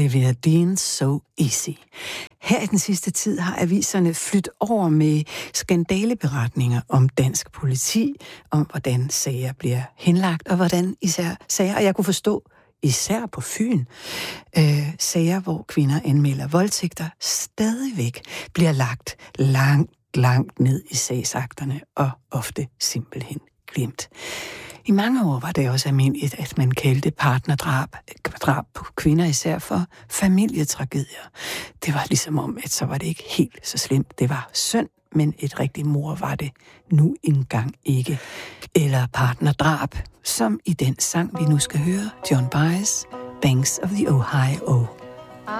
Olivia Dean, So Easy. Her i den sidste tid har aviserne flyttet over med skandaleberetninger om dansk politi, om hvordan sager bliver henlagt, og hvordan især sager, og jeg kunne forstå, især på Fyn, sager, hvor kvinder anmelder voldtægter, stadigvæk bliver lagt langt ned i sagsakterne, og ofte simpelthen glemt. I mange år var det også almindeligt, at man kaldte partnerdrab på kvinder især for familietragedier. Det var ligesom om, at så var det ikke helt så slemt. Det var synd, men et rigtigt mord var det nu engang ikke. Eller partnerdrab, som i den sang, vi nu skal høre, John Baez, Banks of the Ohio.